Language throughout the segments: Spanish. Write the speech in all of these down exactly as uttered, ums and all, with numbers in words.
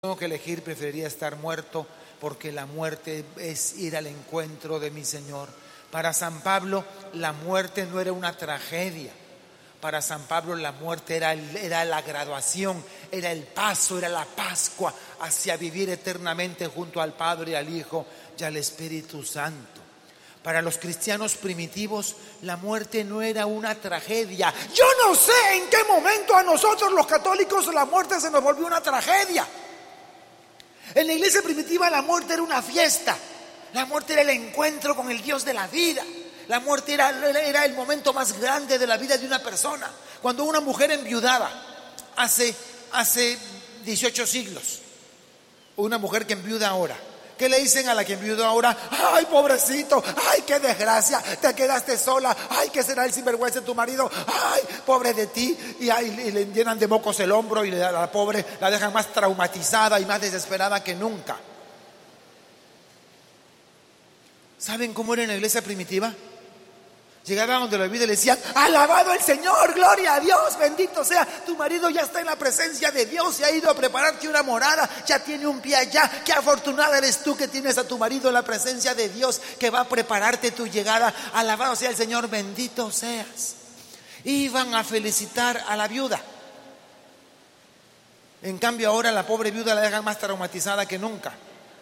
tengo que elegir, preferiría estar muerto, porque la muerte es ir al encuentro de mi Señor. Para San Pablo, la muerte no era una tragedia. Para San Pablo, la muerte era, era la graduación, era el paso, era la Pascua hacia vivir eternamente junto al Padre, al Hijo y al Espíritu Santo. Para los cristianos primitivos, la muerte no era una tragedia. Yo no sé en qué momento a nosotros los católicos la muerte se nos volvió una tragedia. En la iglesia primitiva la muerte era una fiesta. La muerte era el encuentro con el Dios de la vida. La muerte era, era el momento más grande de la vida de una persona. Cuando una mujer enviudaba hace, hace dieciocho siglos, una mujer que enviuda ahora, ¿qué le dicen a la que enviudó ahora? ¡Ay, pobrecito! ¡Ay, qué desgracia! Te quedaste sola. ¡Ay, qué será el sinvergüenza de tu marido! ¡Ay, pobre de ti! Y, ay, y le llenan de mocos el hombro y a la pobre la dejan más traumatizada y más desesperada que nunca. ¿Saben cómo era en la iglesia primitiva? Llegaban donde la vida y le decían: alabado el Señor, gloria a Dios, bendito sea. Tu marido ya está en la presencia de Dios, se ha ido a prepararte una morada, ya tiene un pie allá. Qué afortunada eres tú que tienes a tu marido en la presencia de Dios, que va a prepararte tu llegada. Alabado sea el Señor, bendito seas. Iban a felicitar a la viuda. En cambio ahora la pobre viuda la dejan más traumatizada que nunca.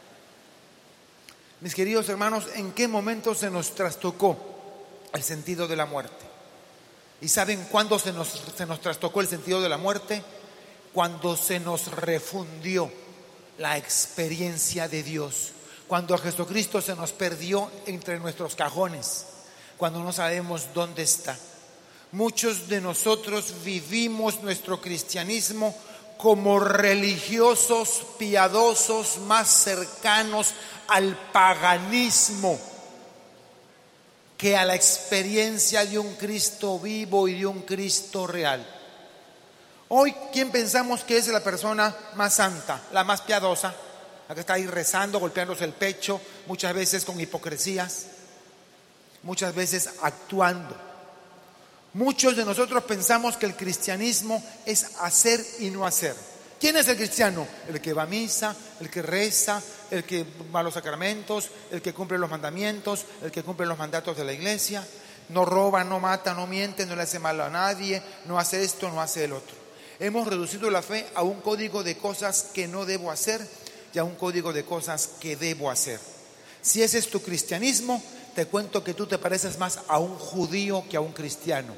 Mis queridos hermanos, ¿en qué momento se nos trastocó el sentido de la muerte? ¿Y saben cuándo se nos, se nos trastocó el sentido de la muerte? Cuando se nos refundió la experiencia de Dios. Cuando a Jesucristo se nos perdió entre nuestros cajones. Cuando no sabemos dónde está. Muchos de nosotros vivimos nuestro cristianismo como religiosos piadosos más cercanos al paganismo que a la experiencia de un Cristo vivo y de un Cristo real. Hoy, ¿quién pensamos que es la persona más santa, la más piadosa? La que está ahí rezando, golpeándose el pecho, muchas veces con hipocresías, muchas veces actuando. Muchos de nosotros pensamos que el cristianismo es hacer y no hacer. ¿Quién es el cristiano? El que va a misa, el que reza, el que va a los sacramentos, el que cumple los mandamientos, el que cumple los mandatos de la iglesia. No roba, no mata, no miente, no le hace mal a nadie, no hace esto, no hace el otro. Hemos reducido la fe a un código de cosas que no debo hacer y a un código de cosas que debo hacer. Si ese es tu cristianismo, te cuento que tú te pareces más a un judío que a un cristiano.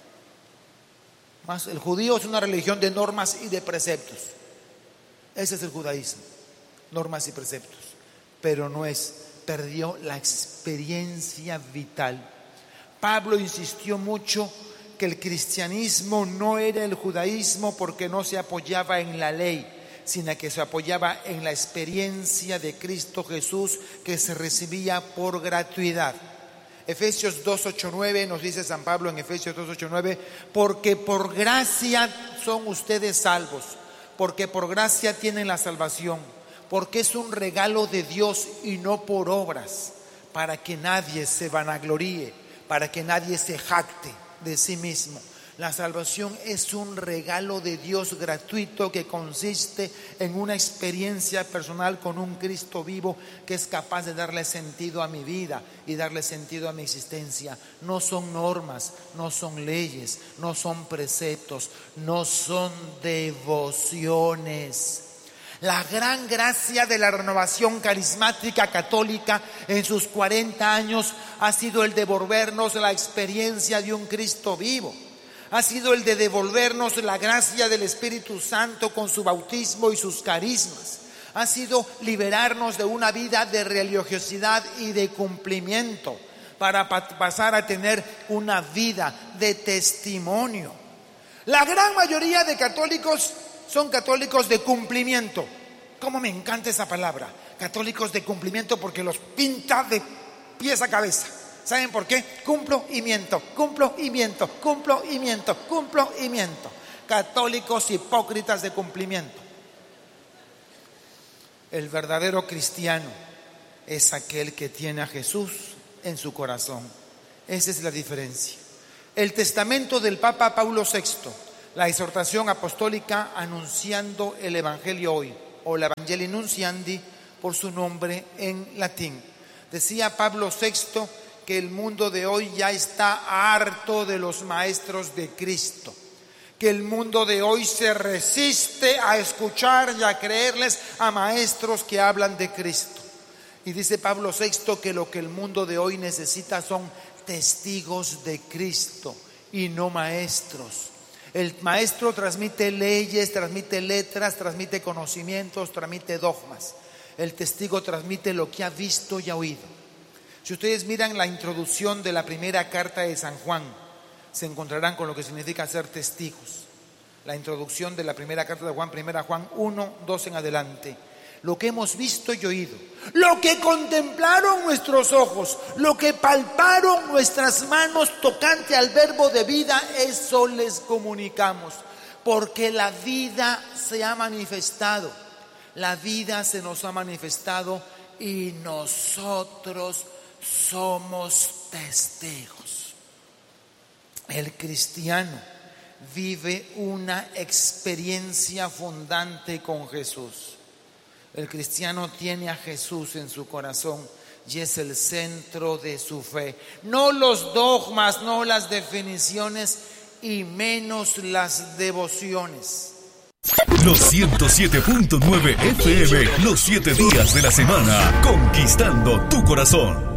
Más, el judío es una religión de normas y de preceptos. Ese es el judaísmo, normas y preceptos. Pero no es, perdió la experiencia vital. Pablo insistió mucho que el cristianismo no era el judaísmo porque no se apoyaba en la ley, sino que se apoyaba en la experiencia de Cristo Jesús que se recibía por gratuidad. Efesios dos, ocho, nueve nos dice San Pablo en Efesios dos, ocho, nueve: porque por gracia son ustedes salvos, porque por gracia tienen la salvación, porque es un regalo de Dios y no por obras, para que nadie se vanagloríe, para que nadie se jacte de sí mismo. La salvación es un regalo de Dios gratuito que consiste en una experiencia personal con un Cristo vivo que es capaz de darle sentido a mi vida y darle sentido a mi existencia. No son normas, no son leyes, no son preceptos, no son devociones. La gran gracia de la renovación carismática católica en sus cuarenta años ha sido el devolvernos la experiencia de un Cristo vivo. Ha sido el de devolvernos la gracia del Espíritu Santo con su bautismo y sus carismas. Ha sido liberarnos de una vida de religiosidad y de cumplimiento para pa- pasar a tener una vida de testimonio. La gran mayoría de católicos son católicos de cumplimiento. ¿Cómo me encanta esa palabra? Católicos de cumplimiento, porque los pinta de pies a cabeza. ¿Saben por qué? Cumplo y miento, cumplo y miento, cumplo y miento, cumplo y miento. Católicos hipócritas de cumplimiento. El verdadero cristiano es aquel que tiene a Jesús en su corazón. Esa es la diferencia. El testamento del Papa Paulo sexto, la exhortación apostólica anunciando el Evangelio hoy, o la Evangelii Nuntiandi por su nombre en latín. Decía Pablo sexto que el mundo de hoy ya está harto de los maestros de Cristo, que el mundo de hoy se resiste a escuchar y a creerles a maestros que hablan de Cristo. Y dice Pablo sexto que lo que el mundo de hoy necesita son testigos de Cristo y no maestros. El maestro transmite leyes, transmite letras, transmite conocimientos, transmite dogmas. El testigo transmite lo que ha visto y ha oído. Si ustedes miran la introducción de la primera carta de San Juan, se encontrarán con lo que significa ser testigos. La introducción de la primera carta de Juan, primera Juan uno, dos en adelante. Lo que hemos visto y oído, lo que contemplaron nuestros ojos, lo que palparon nuestras manos tocante al verbo de vida, eso les comunicamos, porque la vida se ha manifestado, la vida se nos ha manifestado y nosotros somos testigos. El cristiano vive una experiencia fundante con Jesús. El cristiano tiene a Jesús en su corazón y es el centro de su fe. No los dogmas, no las definiciones y menos las devociones. Los ciento siete punto nueve F M, los siete días de la semana, conquistando tu corazón.